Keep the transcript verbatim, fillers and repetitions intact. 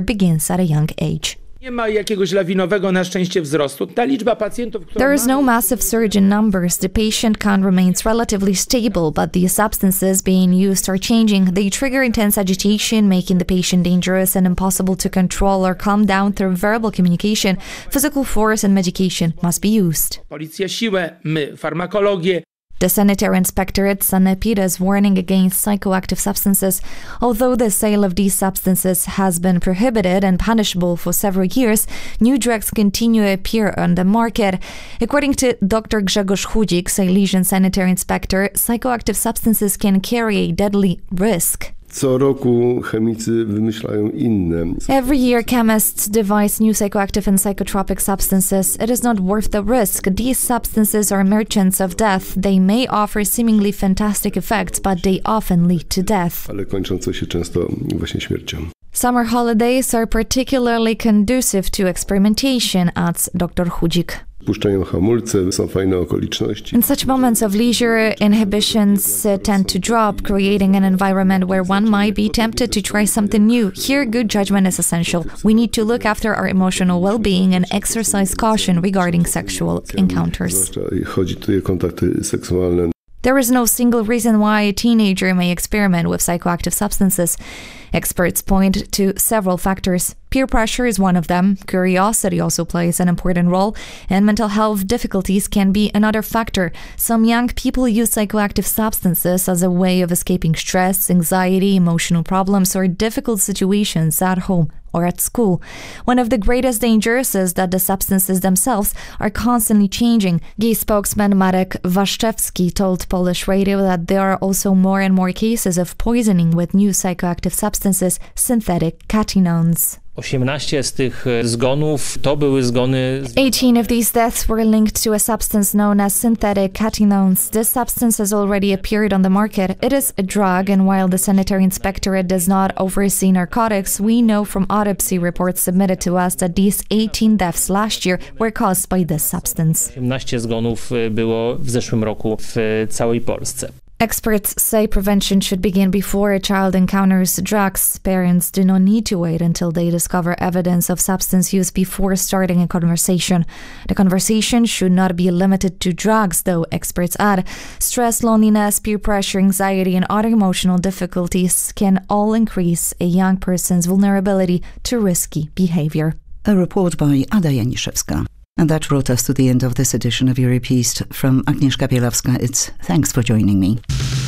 begins at a young age. Nie ma jakiegoś lawinowego na szczęście wzrostu. Ta liczba pacjentów, która There is no massive surge in numbers. The patient count remains relatively stable, but the substances being used are changing. They trigger intense agitation, making the patient dangerous and impossible to control or calm down through verbal communication. Physical force and medication must be used. policja siłę, my farmakologię. The sanitary inspector at Sanepid is warning against psychoactive substances. Although the sale of these substances has been prohibited and punishable for several years, new drugs continue to appear on the market. According to Doctor Grzegorz Chudzik, Silesian sanitary inspector, psychoactive substances can carry a deadly risk. Co roku chemicy wymyślają inne. Every year, chemists devise new psychoactive and psychotropic substances. It is not worth the risk. These substances are merchants of death. They may offer seemingly fantastic effects, but they often lead to death. Ale kończące się często właśnie śmiercią. Summer holidays are particularly conducive to experimentation, adds Doctor Chudzik. Puszczają hamulce, są fajne okoliczności. In such moments of leisure, inhibitions uh, tend to drop, creating an environment where one might be tempted to try something new. Here, good judgment is essential. We need to look after our emotional well-being and exercise caution regarding sexual encounters. Zwłaszcza chodzi tutaj o kontakty seksualne. There is no single reason why a teenager may experiment with psychoactive substances. Experts point to several factors. Peer pressure is one of them. Curiosity also plays an important role, and mental health difficulties can be another factor. Some young people use psychoactive substances as a way of escaping stress, anxiety, emotional problems, or difficult situations at home or at school. One of the greatest dangers is that the substances themselves are constantly changing. Gay spokesman Marek Waszczewski told Polish radio that there are also more and more cases of poisoning with new psychoactive substances, synthetic catechinones. osiemnaście z tych zgonów to były zgony. eighteen of these deaths were linked to a substance known as synthetic catechinones. This substance has already appeared on the market. It is a drug, and while the sanitary inspectorate does not oversee narcotics, we know from autopsy reports submitted to us that these eighteen deaths last year were caused by this substance. osiemnaście zgonów było w zeszłym roku w całej Polsce. Experts say prevention should begin before a child encounters drugs. Parents do not need to wait until they discover evidence of substance use before starting a conversation. The conversation should not be limited to drugs, though, experts add. Stress, loneliness, peer pressure, anxiety, and other emotional difficulties can all increase a young person's vulnerability to risky behavior. A report by Ada Janiszewska. And that brought us to the end of this edition of Europe East. From Agnieszka Bielawska, it's thanks for joining me.